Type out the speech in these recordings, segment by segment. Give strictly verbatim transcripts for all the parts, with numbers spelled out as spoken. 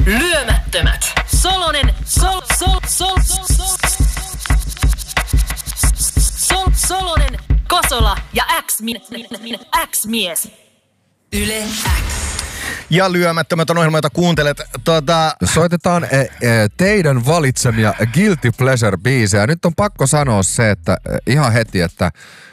Lyömättömät. Solonen, sol, sol, sol, sol, sol, sol, Solonen, Kosola ja X-mies. Yle X. Ja Lyömättömät on ohjelma, jota kuuntelet. Tuota... Soitetaan e, e, teidän valitsemia Guilty Pleasure-biisejä. Nyt on pakko sanoa se, että e, ihan heti, että,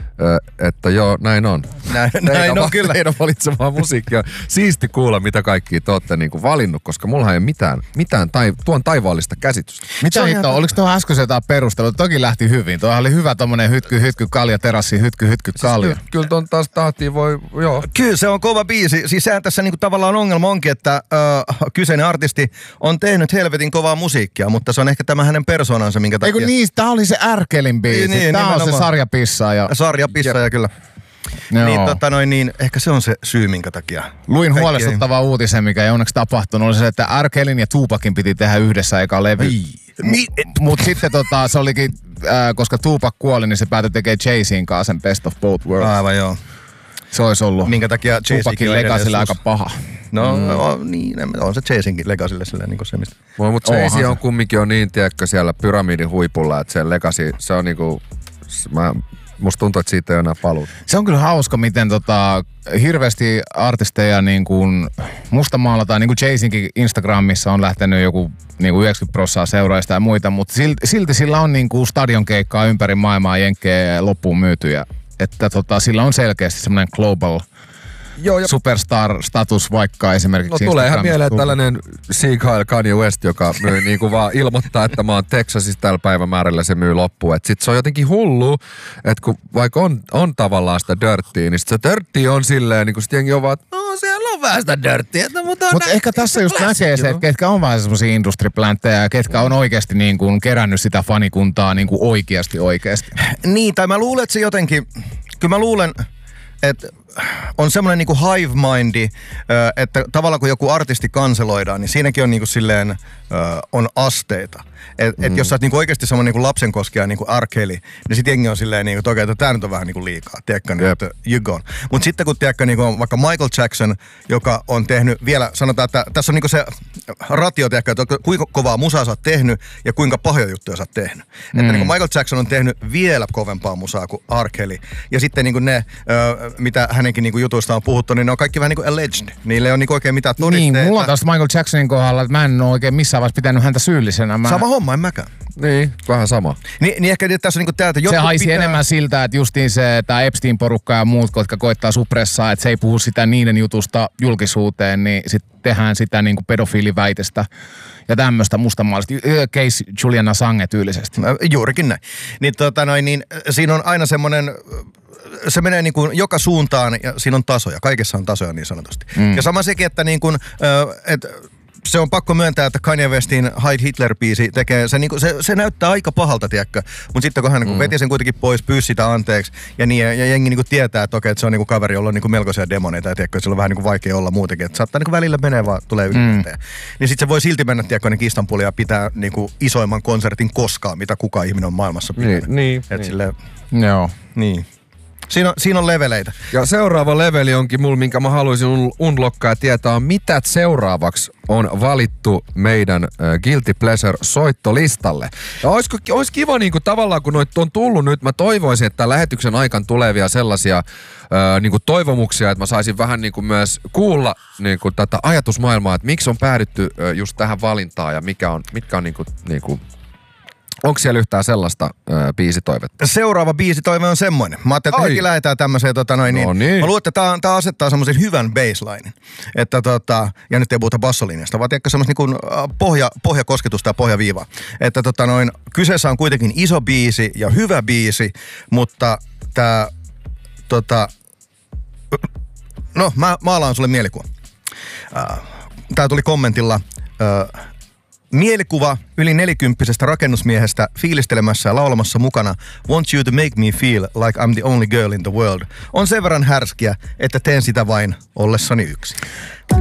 e, että joo, näin on. Näin, näin on kyllä. Teidän valitsemaa musiikkia. Siisti kuulla, mitä kaikkia te olette niinku valinnut, koska mulla ei ole mitään, mitään tai, tuon taivaallista käsitystä. Mitä hittoa? Oliko tuohon äskeisen jotain perustelua? Toki lähti hyvin. Tuohan oli hyvä tommonen hytky, hytky, kalja, terassi, hytky, hytky, kalja. Siis, kyllä tuon taas tahtiin voi, joo. Kyllä se on kova biisi. Siis sehän tässä niinku tavallaan ongelma onkin, että ö, kyseinen artisti on tehnyt helvetin kovaa musiikkia, mutta se on ehkä tämä hänen persoonansa, minkä takia. Eikö niin, tää oli se Ärkelin biisi. Niin, tää on nimenomaan. se sarjapissaaja. Sarjapissaaja, kyllä. Joo. Niin, tota noin, niin ehkä se on se syy, minkä takia. Luin Kaikki huolestuttavaa ei... uutisen, mikä ei onneksi tapahtunut, oli se, että Ärkelin ja Tupacin piti tehdä yhdessä eka levy. Mi- Mutta sitten tota, se olikin, äh, koska Tupac kuoli, niin se päätyi tekemään Jay-Zin kanssa sen Best of Both Worlds. Aivan joo. Se olisi ollut Minkä takia Tupacin legacylle aika paha. No, mm. no niin, on se Jay-Zinkin legacylle silleen niin kuin se, mistä. Mutta Jay-Z on kumminkin on niin, tiedätkö, siellä pyramidin huipulla, että se legacy, se on niinku, mä, musta tuntuu, että siitä ei ole enää paluut. Se on kyllä hauska, miten tota, hirveästi artisteja niin kuin mustamaalataan, niin kuin Jay-Zinkin Instagramissa on lähtenyt joku niin kuin yhdeksänkymmentä prosenttia seuraajista ja muita, mutta silti, silti sillä on niin kuin stadionkeikkaa ympäri maailmaa jenkkejä loppuun myytyjä. Että tota, sillä on selkeästi semmoinen global Joo, ja superstar-status vaikka esimerkiksi. No tulee ihan mieleen tällainen Seagull Kanye West, joka myy niinku vaan ilmoittaa, että mä oon Texasissa tällä päivämäärällä, se myy loppuun. Et sit se on jotenkin hullu, että kun vaikka on, on tavallaan sitä dirttiä, niin sit se dirttiä on silleen, niin kun sit jengi on vaan, että no siellä on vähän sitä dirttiä. Mutta Mut ehkä tässä just näkee se, että ketkä on vähän semmosia industriplänttejä ja ketkä on oikeasti niin kuin kerännyt sitä fanikuntaa niin kuin oikeasti oikeasti. Niin, tai mä luulen, että se jotenkin, kyllä mä luulen, että on semmoinen niinku hive mindi, että tavallaan kun joku artisti kanseloidaan, niin siinäkin on niinku silleen, on asteita. Että mm. et jos sä oot niinku oikeasti semmoinen niinku lapsenkoskija niinku R. Kelly, niin sit jengi on silleen niinku, että okei, että tää nyt on vähän niinku liikaa, tiedätkö, niin, että you gone. Mut sitten kun tiedätkö, niinku on vaikka Michael Jackson, joka on tehnyt vielä, sanotaan, että tässä on niinku se ratio, tiedätkö, että kuinka kovaa musaa sä oot tehnyt ja kuinka pahoja juttuja sä oot tehnyt. Mm. Että niinku Michael Jackson on tehnyt vielä kovempaa musaa kuin R. Kelly. Ja sitten niinku ne, mitä hänenkin niinku jutuista on puhuttu, niin ne on kaikki vähän niinku alleged. Niille ei ole niinku oikein mitään todisteita. Niin, mulla on taas Michael Jacksonin kohdalla, että mä en ole oikein missään vaiheessa pitänyt häntä syyllisenä. Mä... Sama homma, en mäkään. Niin, vähän sama. Ni, niin ehkä tässä on niinku tää, että se haisi pitää... enemmän siltä, että justiin se tää Epstein-porukka ja muut, jotka koittaa suppressaa, että se ei puhu sitä niiden jutusta julkisuuteen, niin sit tehdään sitä niinku pedofiiliväitestä ja tämmöistä mustamaalista. Case Julian Assange tyylisesti. Juurikin näin. Niin, tota noin, niin siinä on aina semmoinen... Se menee niin kuin joka suuntaan ja siinä on tasoja. Kaikessa on tasoja niin sanotusti. Mm. Ja sama sekin, että niin kuin, että se on pakko myöntää, että Kanye Westin Hide Hitler-biisi tekee, se, niin kuin, se, se näyttää aika pahalta, tiedätkö? Mutta sitten kun hän mm. veti sen kuitenkin pois, pyysi sitä anteeksi ja, niin, ja jengi niin kuin tietää, että okei, että se on niin kuin kaveri, jolla on niin kuin melkoisia demoneita ja tiedätkö, että sillä on vähän niin kuin vaikea olla muutenkin. Että saattaa niin kuin välillä menee vaan, tulee ylipäätään. Mm. Niin sitten se voi silti mennä, tiedätkö, niin Istanbulia ja pitää niin kuin isoimman konsertin koskaan, mitä kukaan ihminen on maailmassa pitänyt. Niin, niin, että niin. Silleen, joo. Niin. Siinä on, siinä on leveleitä. Ja seuraava leveli onkin mulla, minkä mä haluaisin unlockkaa ja tietää, mitä seuraavaksi on valittu meidän äh, Guilty Pleasure-soittolistalle. Ja olisiko, olis kiva niinku tavallaan, kun noit on tullut nyt, mä toivoisin, että lähetyksen aikana tulevia sellaisia äh, niinku toivomuksia, että mä saisin vähän niinku myös kuulla niinku tätä ajatusmaailmaa, että miksi on päädytty äh, just tähän valintaan ja mikä on, mitkä on niinku... niinku onko siellä yhtään sellaista ö, biisitoivetta? Seuraava biisitoive on semmoinen. Mä ajattelin, että heti lähdetään tämmöiseen, tota noin, niin. No niin. Mä luulen, että tää, tää asettaa semmoisen hyvän baselinen. Että tota, ja nyt ei puhuta bassolinjasta, vaan tiedätkö semmoista niin kuin pohja, pohjakosketusta ja pohjaviivaa. Että tota noin, kyseessä on kuitenkin iso biisi ja hyvä biisi, mutta tää, tota, no mä maalaan sulle mielikuva. Tää tuli kommentilla, äh, mielikuva yli nelikymppisestä rakennusmiehestä fiilistelemässä ja laulamassa mukana Want you to make me feel like I'm the only girl in the world on sen verran härskiä, että teen sitä vain ollessani yksin.